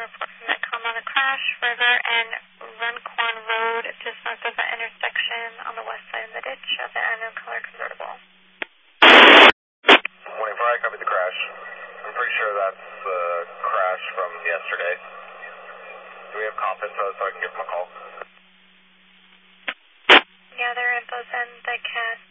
report from Metcom on the crash, River and Runcorn Road, just north of the intersection on the west side of the ditch of the unknown color convertible. Morning, Fry, copy the crash. I'm pretty sure that's the crash from yesterday. Do we have comp info so I can give them a call? Gather info, send the CAT